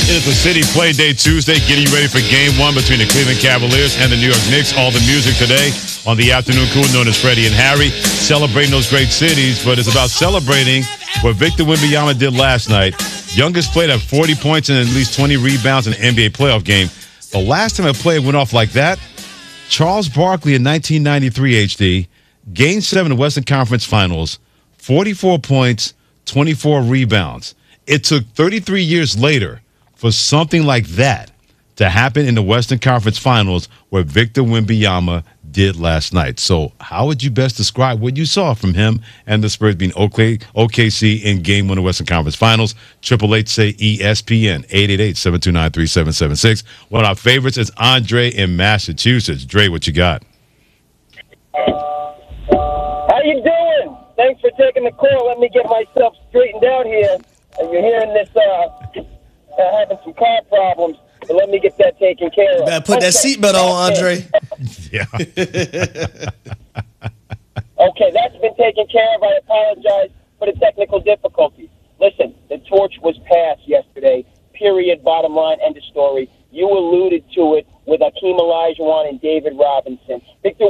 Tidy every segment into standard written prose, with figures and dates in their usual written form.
It is a City Play Day Tuesday, getting you ready for Game 1 between the Cleveland Cavaliers and the New York Knicks. All the music today on the afternoon crew known as Freddie and Harry, celebrating those great cities, but it's about celebrating what Victor Wembanyama did last night. Youngest played at 40 points and at least 20 rebounds in an NBA playoff game. The last time a player went off like that, Charles Barkley in 1993, HD, Game 7 of the Western Conference Finals, 44 points, 24 rebounds. It took 33 years later for something like that to happen in the Western Conference Finals where Victor Wembanyama did last night. So how would you best describe what you saw from him and the Spurs being OKC in Game 1 of the Western Conference Finals? 888 say ESPN, 888-729-3776. One of our favorites is Andre in Massachusetts. Dre, what you got? How you doing? Thanks for taking the call. Let me get myself straightened out here. And you're hearing this, having some car problems. So let me get that taken care of. Better put that seatbelt on, Andre. Yeah. Okay, that's been taken care of. I apologize for the technical difficulties. Listen, the torch was passed yesterday. Period. Bottom line. End of story. You alluded to it with Akeem Olajuwon and David Robinson. Victor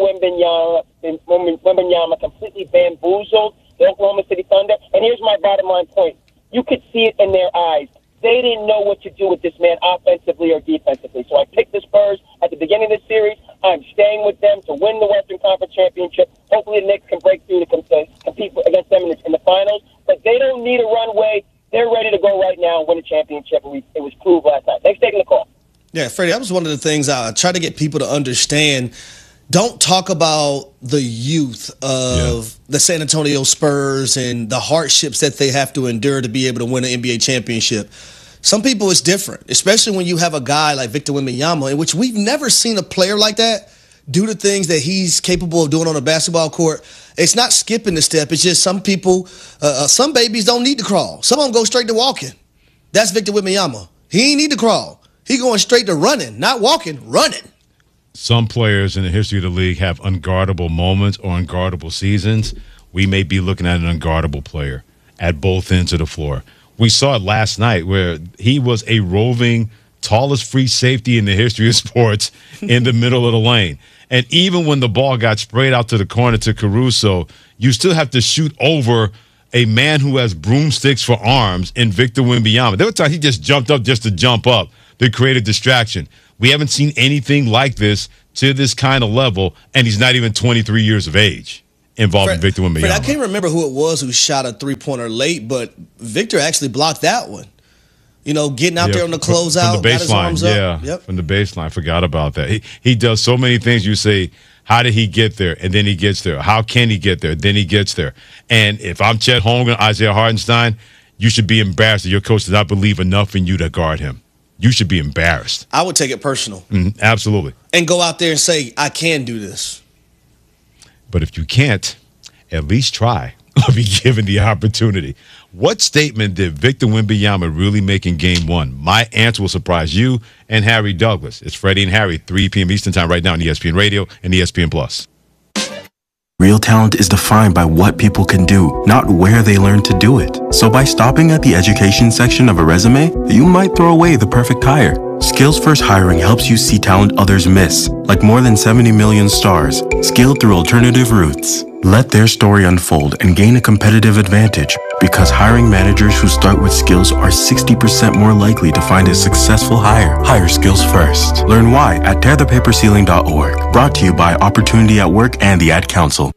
Wembanyama completely bamboozled the Oklahoma City Thunder. And here's my bottom line point. You could see it in their eyes. They didn't know what to do with this man offensively or defensively. So I picked the Spurs at the beginning of the series. I'm staying with them to win the Western Conference Championship. Hopefully the Knicks can break through to compete against them in the finals. But they don't need a runway. They're ready to go right now and win a championship. It was proved last night. Thanks for taking the call. Yeah, Freddie, that was one of the things I try to get people to understand. Don't talk about the youth of the San Antonio Spurs and the hardships that they have to endure to be able to win an NBA championship. Some people, it's different, especially when you have a guy like Victor Wembanyama, in which we've never seen a player like that do the things that he's capable of doing on a basketball court. It's not skipping the step. It's just some people, some babies don't need to crawl. Some of them go straight to walking. That's Victor Wembanyama. He ain't need to crawl. He going straight to running, not walking, running. Some players in the history of the league have unguardable moments or unguardable seasons. We may be looking at an unguardable player at both ends of the floor. We saw it last night where he was a roving, tallest free safety in the history of sports in the middle of the lane. And even when the ball got sprayed out to the corner to Caruso, you still have to shoot over a man who has broomsticks for arms in Victor Wembanyama. There were times he just jumped up just to jump up to create a distraction. We haven't seen anything like this to this kind of level, and he's not even 23 years of age involving Victor Wembanyama. I can't remember who it was who shot a three-pointer late, but Victor actually blocked that one. You know, getting out there on the closeout, from the baseline, from the baseline. Forgot about that. He does so many things. You say, how did he get there? And then he gets there. How can he get there? Then he gets there. And if I'm Chet Holmgren, Isaiah Hartenstein, you should be embarrassed that your coach does not believe enough in you to guard him. You should be embarrassed. I would take it personal. Absolutely. And go out there and say, I can do this. But if you can't, at least try or be given the opportunity. What statement did Victor Wembanyama really make in Game 1? My answer will surprise you and Harry Douglas. It's Freddie and Harry, 3 p.m. Eastern Time right now on ESPN Radio and ESPN Plus. Real talent is defined by what people can do, not where they learn to do it. So by stopping at the education section of a resume, you might throw away the perfect hire. Skills First Hiring helps you see talent others miss, like more than 70 million stars, scaled through alternative routes. Let their story unfold and gain a competitive advantage, because hiring managers who start with skills are 60% more likely to find a successful hire. Hire skills first. Learn why at tearthepaperceiling.org. Brought to you by Opportunity at Work and the Ad Council.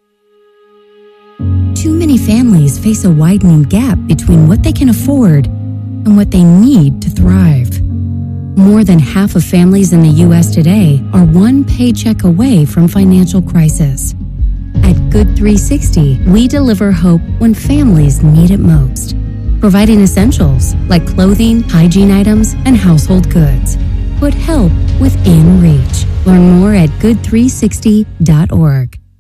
Too many families face a widening gap between what they can afford and what they need to thrive. More than half of families in the U.S. today are one paycheck away from financial crisis. At Good 360, we deliver hope when families need it most, providing essentials like clothing, hygiene items, and household goods. Put help within reach. Learn more at good360.org.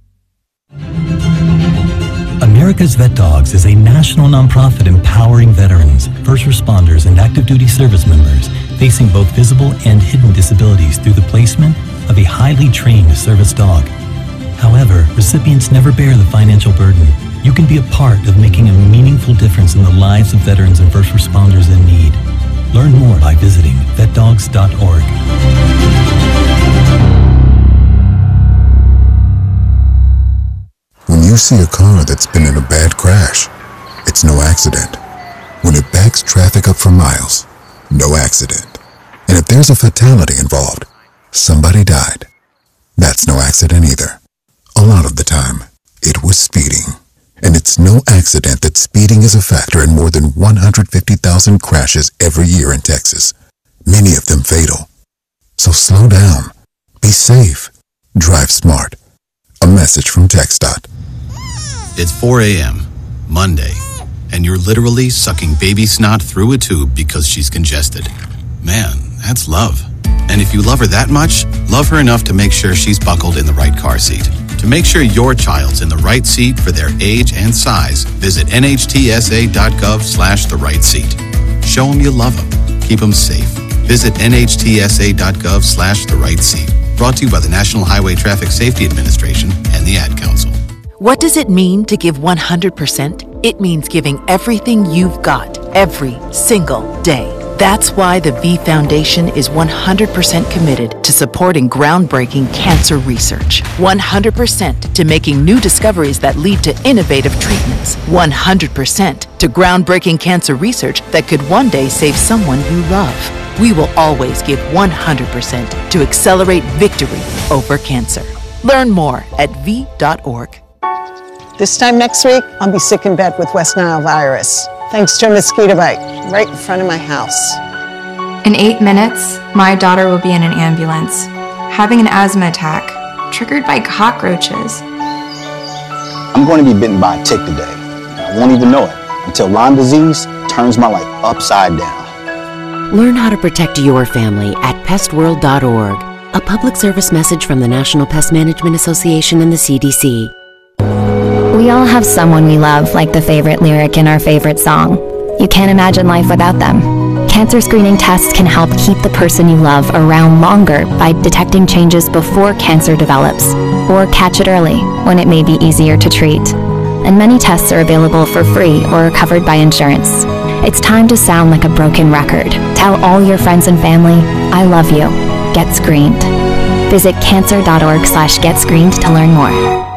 America's Vet Dogs is a national nonprofit empowering veterans, first responders, and active duty service members facing both visible and hidden disabilities through the placement of a highly trained service dog. However, recipients never bear the financial burden. You can be a part of making a meaningful difference in the lives of veterans and first responders in need. Learn more by visiting vetdogs.org. When you see a car that's been in a bad crash, it's no accident. When it backs traffic up for miles, no accident. And if there's a fatality involved, somebody died, that's no accident either. A lot of the time, it was speeding. And it's no accident that speeding is a factor in more than 150,000 crashes every year in Texas, many of them fatal. So slow down, be safe, drive smart. A message from TxDOT. It's 4 a.m., Monday, and you're literally sucking baby snot through a tube because she's congested. Man, that's love. And if you love her that much, love her enough to make sure she's buckled in the right car seat. To make sure your child's in the right seat for their age and size, visit nhtsa.gov/the right seat. Show them you love them. Keep them safe. Visit nhtsa.gov/the right seat. Brought to you by the National Highway Traffic Safety Administration and the Ad Council. What does it mean to give 100%? It means giving everything you've got every single day. That's why the V Foundation is 100% committed to supporting groundbreaking cancer research. 100% to making new discoveries that lead to innovative treatments. 100% to groundbreaking cancer research that could one day save someone you love. We will always give 100% to accelerate victory over cancer. Learn more at v.org. This time next week, I'll be sick in bed with West Nile virus, thanks to a mosquito bite right in front of my house. In 8 minutes, my daughter will be in an ambulance, having an asthma attack, triggered by cockroaches. I'm going to be bitten by a tick today. I won't even know it until Lyme disease turns my life upside down. Learn how to protect your family at pestworld.org. A public service message from the National Pest Management Association and the CDC. We all have someone we love, like the favorite lyric in our favorite song. You can't imagine life without them. Cancer screening tests can help keep the person you love around longer by detecting changes before cancer develops, or catch it early when it may be easier to treat. And many tests are available for free or are covered by insurance. It's time to sound like a broken record. Tell all your friends and family, I love you. Get screened. Visit cancer.org/getscreened to learn more.